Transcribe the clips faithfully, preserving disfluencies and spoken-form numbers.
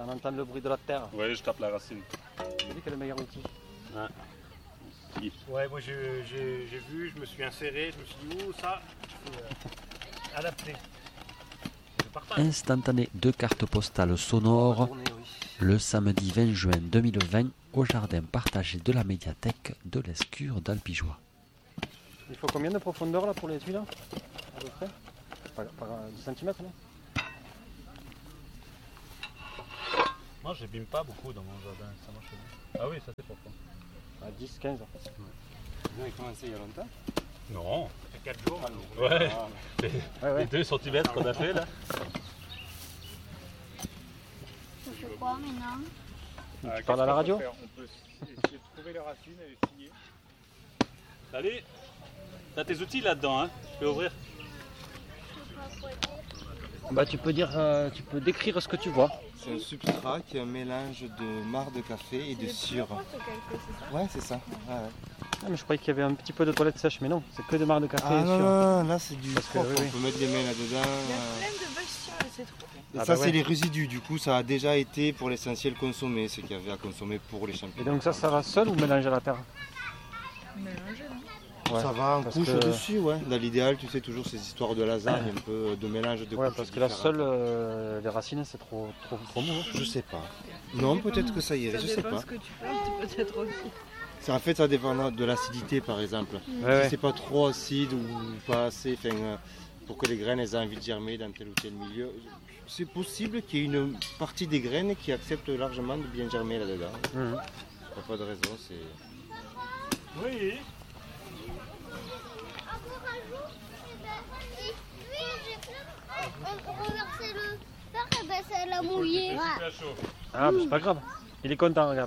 On entend le bruit de la terre. Ouais, je tape la racine. C'est lui qui a le meilleur outil. Ouais. Ouais, moi j'ai, j'ai, j'ai vu, je me suis inséré, je me suis dit, ouh, ça, il faut euh, adapter. Je partage. Instantané de cartes postales sonores Tourner, oui. le samedi vingt juin deux mille vingt au jardin partagé de la médiathèque de l'Escure d'Alpigeois. Il faut combien de profondeur là pour les tuiles là à peu près par, par dix centimètres non? Moi, j'abîme pas beaucoup dans mon jardin, ça marche bien. Ah oui, ça c'est profond. À dix quinze. Vous avez commencé il y a longtemps? Non. Il y a quatre jours maintenant. Ouais. Ah, Les, Ouais, ouais. les deux centimètres qu'on a fait là. On fait quoi maintenant? Ah, Tu parles à la radio? On peut essayer de trouver les racines et les scier. Salut. T'as tes outils là-dedans, hein? Tu peux ouvrir. Bah tu peux dire, euh, tu peux décrire ce que tu vois. C'est un substrat qui est un mélange de marc de café et de sure. Ouais, c'est ça. Ouais, ouais. Ah, mais je croyais qu'il y avait un petit peu de toilette sèche, mais non, c'est que de marc de café. Ah et non, sûr. non, là c'est du Parce que, propre, oui, oui. on peut mettre les mains là-dedans. Il y a euh. plein de vaches sur là, c'est trop bien. Et Ah ça bah c'est ouais. les résidus, du coup ça a déjà été pour l'essentiel consommé, ce qu'il y avait à consommer pour les Et champignons. donc ça, ça va seul ou mélangé à la terre? Mélanger, non? Ouais, Ça va en parce couche que- dessus, ouais. Dans l'idéal, tu sais, toujours ces histoires de lasagne, un peu de mélange de Ouais, couches parce que la différentes. seule, euh, les racines, c'est trop, trop, trop mou. hein. Je sais pas. Non, peut-être que ça irait, Ça je sais dépend pas. ce que tu plantes, peut-être aussi. C'est- En fait, ça dépend de l'acidité, par exemple. Ouais, Si ouais. c'est pas trop acide ou pas assez, enfin, euh, pour que les graines elles aient envie de germer dans tel ou tel milieu, c'est possible qu'il y ait une partie des graines qui accepte largement de bien germer là-dedans. Mhm. Il n'y a pas de raison, c'est... Oui. Encore un jour, eh ben, et lui, j'ai plein. On renversait le fer, et ben ça l'a mouillé. C'est chaud. Ah, bah, c'est pas grave. Il est content, regarde.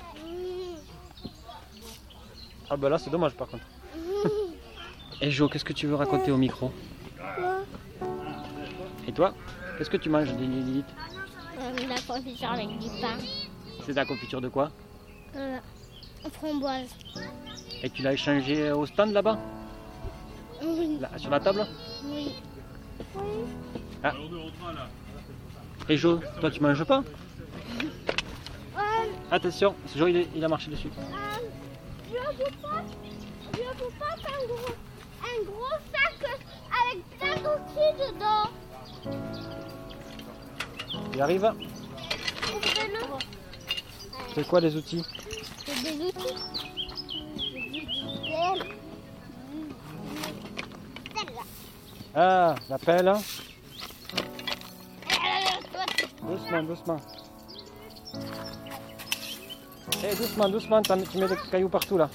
Ah bah là, c'est dommage par contre. Et Jo, qu'est-ce que tu veux raconter au micro? Et toi? Qu'est-ce que tu manges, Lilith? Euh, la confiture avec du pain. C'est de la confiture de quoi? Euh, framboise. Et tu l'as échangé au stand là-bas? Oui. Là, sur la table? Oui. Ah. Alors, nous, on va là. Et Jo, toi tu manges pas? Euh, Attention, Jo il, est- il a marché dessus. euh, je veux pas, je veux pas un gros, un gros sac avec plein d'outils dedans. Il arrive? Ouvrez-le. C'est quoi les outils? C'est des outils. Des outils. Celle-là. Ah, la pelle. hein. Euh, Doucement, doucement. Eh, doucement, doucement, t'en- tu mets des cailloux partout là.